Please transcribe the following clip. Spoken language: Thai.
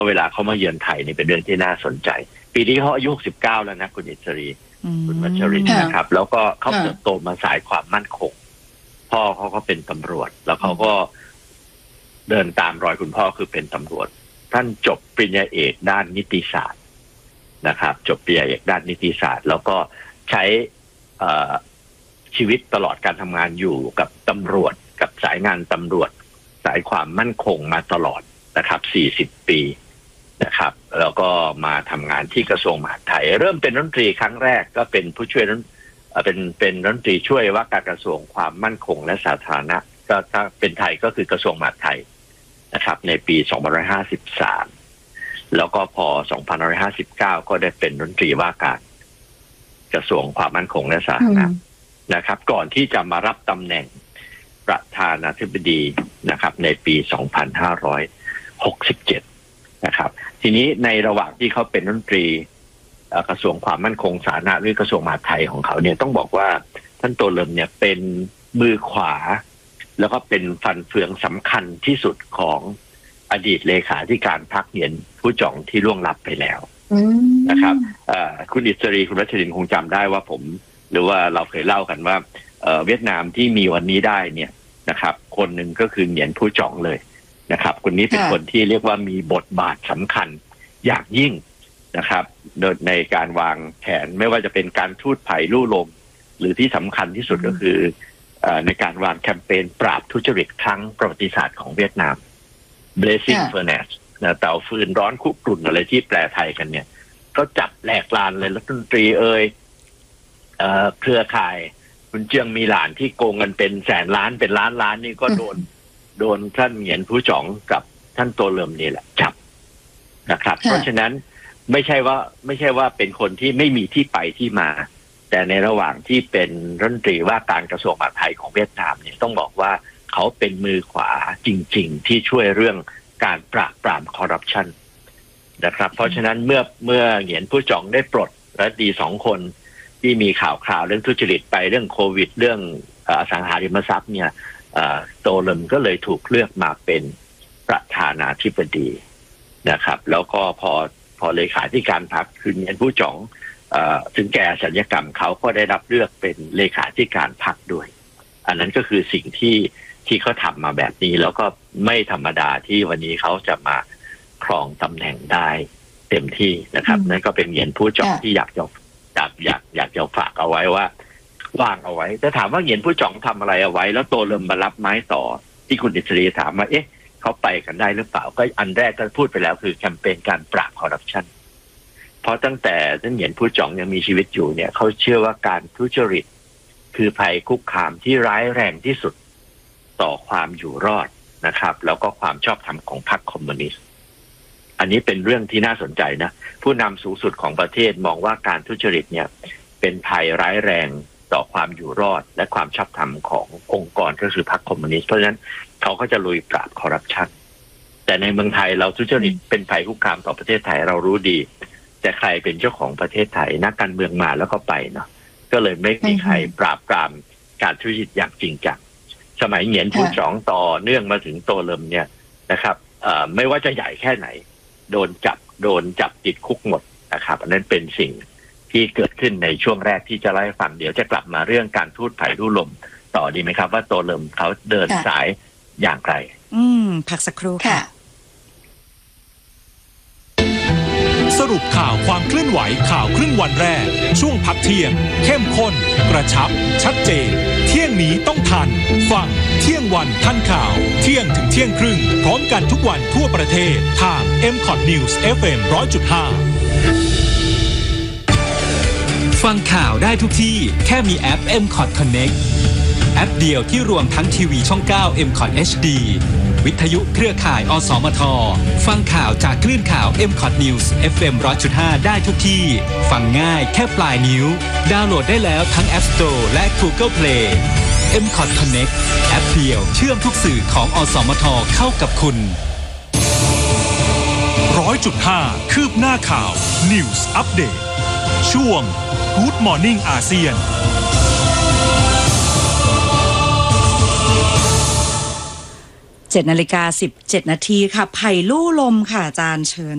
เวลาเขามาเยือนไทยนี่เป็นเรื่องที่น่าสนใจปีนี้เขาอายุ69แล้วนะคุณอิสรีคุณวัชรินทร์นะครับแล้วก็เขาเติบโตมาสายความมั่นคงพ่อเขาก็เป็นตำรวจแล้วเขาก็เดินตามรอยคุณพ่อคือเป็นตำรวจท่านจบปริญญาเอกด้านนิติศาสตร์นะครับจบปริญญาเอกด้านนิติศาสตร์แล้วก็ใช้ชีวิตตลอดการทำงานอยู่กับตำรวจกับสายงานตำรวจสายความมั่นคงมาตลอดนะครับ40 ปีนะครับแล้วก็มาทำงานที่กระทรวงมหาดไทยเริ่มเป็นรัฐมนตรีครั้งแรกก็เป็นผู้ช่วยเป็นรัฐมนตรีช่วยว่าการกระทรวงความมั่นคงและสาธารณะก็ถ้าเป็นไทยก็คือกระทรวงมหาดไทยนะครับในปี2553แล้วก็พอ2559ก็ได้เป็นรัฐมนตรีว่าการกระทรวงความมั่นคงและสาธารณะนะครับก่อนที่จะมารับตำแหน่งประธานาธิบดีนะครับในปี2567นะครับทีนี้ในระหว่างที่เขาเป็นรัฐมนตรีกระทรวงความมั่นคงสาธารณะหรือกระทรวงมหาดไทยของเขาเนี่ยต้องบอกว่าท่านโตเลิมเนี่ยเป็นมือขวาแล้วก็เป็นฟันเฟืองสำคัญที่สุดของอดีตเลขาธิการพรรคเหงียนผู้จ่องที่ล่วงลับไปแล้วนะครับคุณอิสรีคุณรัชรินทร์คงจำได้ว่าผมหรือว่าเราเคยเล่ากันว่าเวียดนามที่มีวันนี้ได้เนี่ยนะครับคนหนึ่งก็คือเหงียนผู้จ่องเลยนะครับคนนี้เป็นคนที่เรียกว่ามีบทบาทสำคัญอย่างยิ่งนะครับในการวางแผนไม่ว่าจะเป็นการทูตไผ่ลู่ลมหรือที่สำคัญที่สุดก็คือในการวางแคมเปญปราบทุจริตครั้งประวัติศาสตร์ของเวียดนาม Blazing Furnace เตาฟืนร้อนคุกรุ่นอะไรที่แปลไทยกันเนี่ยก็จับแหลกลานเลยรัฐมนตรีเครือข่ายคุณเจืองมีหลานที่โกงเงินเป็นแสนล้านเป็นล้านนี่ก็โดนท่านเหงียนผู้จ่องกับท่านโตเลิมนี่แหละจับนะครับเพราะฉะนั้นไม่ใช่ว่าเป็นคนที่ไม่มีที่ไปที่มาแต่ในระหว่างที่เป็นรัฐมนตรีว่าการกระทรวงมหาดไทยของเวียดนามเนี่ยต้องบอกว่าเขาเป็นมือขวาจริงๆที่ช่วยเรื่องการปราบปรามคอร์รัปชันนะครับเพราะฉะนั้นเมื่อเหงียนผู้จ่องได้ปลดรัฐมนตรี2 คนที่มีข่าวเรื่องทุจริตไปเรื่องโควิดเรื่องอสังหาริมทรัพย์เนี่ยโตเลิมก็เลยถูกเลือกมาเป็นประธานาธิบดีนะครับแล้วก็พอเลขาธิการพรรคคือเหงียนผู้จ่องถึงแก่สัญญกรรมเขาก็ได้รับเลือกเป็นเลขาธิการพรรคด้วยอันนั้นก็คือสิ่งที่เขาทำมาแบบนี้แล้วก็ไม่ธรรมดาที่วันนี้เขาจะมาครองตำแหน่งได้เต็มที่นะครับนั่นก็เป็นเหงียนผู้จ่องที่อยากจะฝากเอาไว้ว่าวางเอาไว้แต่ถามว่าเหงียนผู้จ่องทำอะไรเอาไว้แล้วโตเลิมมารับไม้ต่อที่คุณอิสรีถามว่าเขาไปกันได้หรือเปล่าก็อันแรกก็พูดไปแล้วคือแคมเปญการปราบคอร์รัปชันเพราะตั้งแต่ท่านเหงียนผู้จ่องยังมีชีวิตอยู่เนี่ยเขาเชื่อว่าการทุจริตคือภัยคุกคามที่ร้ายแรงที่สุดต่อความอยู่รอดนะครับแล้วก็ความชอบธรรมของพรรคคอมมิวนิสต์อันนี้เป็นเรื่องที่น่าสนใจนะผู้นำสูงสุดของประเทศมองว่าการทุจริตเนี่ยเป็นภัยร้ายแรงต่อความอยู่รอดและความชอบธรรมขององค์กรก็คือพรรคคอมมิวนิสต์เพราะฉะนั้นเขาก็จะลุยปราบคอร์รัปชันแต่ในเมืองไทยเราทุจริตเป็นภัยคุกคามต่อประเทศไทยเรารู้ดีแต่ใครเป็นเจ้าของประเทศไทยนักการเมืองมาแล้วก็ไปเนาะก็เลยไม่มีใครปราบปรามการทุจริตอย่างจริงจังสมัยเหงียนผู้จ่องต่อเนื่องมาถึงโตเลิมเนี่ยนะครับไม่ว่าจะใหญ่แค่ไหนโดนจับติดคุกหมดนะครับอันนั้นเป็นสิ่งที่เกิดขึ้นในช่วงแรกที่จะเล่าให้ฟังเดี๋ยวจะกลับมาเรื่องการทูตไผ่ลู่ลมต่อดีไหมครับว่าโตเลิมเขาเดินสายอย่างไรพักสักครู่ค่ะสรุปข่าวความเคลื่อนไหวข่าวครึ่งวันแรกช่วงพักเที่ยงเข้มข้นกระชับชัดเจนเที่ยงนี้ต้องทันฟังเที่ยงวันทันข่าวเที่ยงถึงเที่ยงครึ่งพร้อมกันทุกวันทั่วประเทศทาง MCOT News FM 100.5 ฟังข่าวได้ทุกที่แค่มีแอป MCOT Connect แอปเดียวที่รวมทั้งทีวีช่อง9 MCOT HD วิทยุเครือข่ายอสมทฟังข่าวจากคลื่นข่าว MCOT News FM 100.5 ได้ทุกที่ฟังง่ายแค่ปลายนิ้วดาวน์โหลดได้แล้วทั้ง App Store และ Google Play MCOT Connect แอปเดียวเชื่อมทุกสื่อของอสมทเข้ากับคุณ 100.5 คืบหน้าข่าว News Update ช่วง Good Morning อาเซียน 7:17 น.ค่ะไผ่ลู่ลมค่ะอาจารย์เชิญ